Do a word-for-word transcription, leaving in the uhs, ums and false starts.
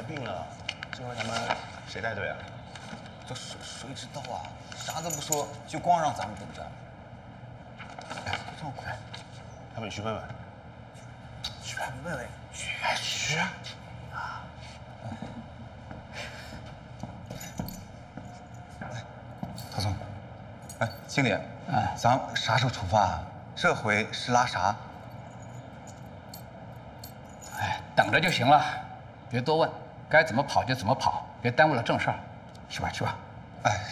病了，这回咱们谁带队啊？ 这谁谁知道啊？啥都不说，就光让咱们等着。哎，这么快？ 要不你去问问？ 去吧，你问问。 去去啊！ 哎，陶总，哎，经理，哎，咱啥时候出发啊？这回是拉啥？ 哎，等着就行了，别多问，该怎么跑就怎么跑，别耽误了正事儿。去吧去吧。 哎。